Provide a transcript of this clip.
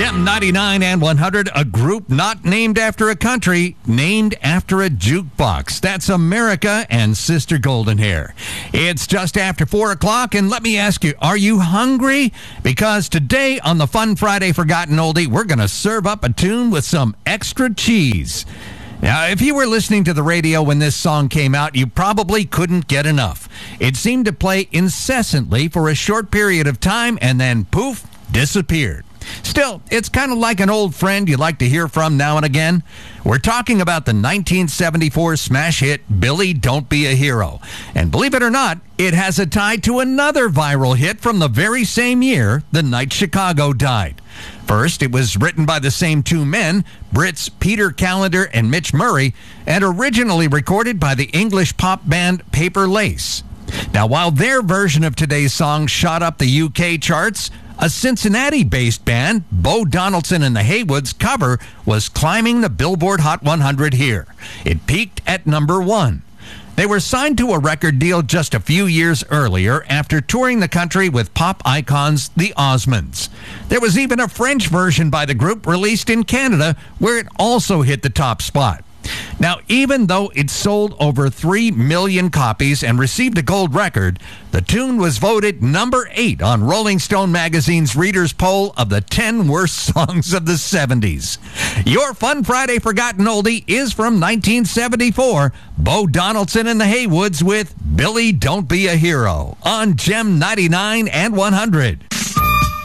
Gem 99 and 100, a group not named after a country, named after a jukebox. That's America and Sister Goldenhair. It's just after 4 o'clock, and let me ask you, are you hungry? Because today on the Fun Friday Forgotten Oldie, we're going to serve up a tune with some extra cheese. Now, if you were listening to the radio when this song came out, you probably couldn't get enough. It seemed to play incessantly for a short period of time and then, poof, disappeared. Still, it's kind of like an old friend you like to hear from now and again. We're talking about the 1974 smash hit, Billy Don't Be a Hero. And believe it or not, it has a tie to another viral hit from the very same year, the night Chicago died. First, it was written by the same two men, Brits Peter Callender and Mitch Murray, and originally recorded by the English pop band Paper Lace. Now, while their version of today's song shot up the UK charts, a Cincinnati-based band, Bo Donaldson and the Haywoods cover, was climbing the Billboard Hot 100 here. It peaked at number 1. They were signed to a record deal just a few years earlier after touring the country with pop icons the Osmonds. There was even a French version by the group released in Canada where it also hit the top spot. Now, even though it sold over 3 million copies and received a gold record, the tune was voted number 8 on Rolling Stone magazine's readers' poll of the 10 worst songs of the 70s. Your Fun Friday Forgotten Oldie is from 1974, Bo Donaldson and the Haywoods with Billy Don't Be a Hero on Gem 99 and 100.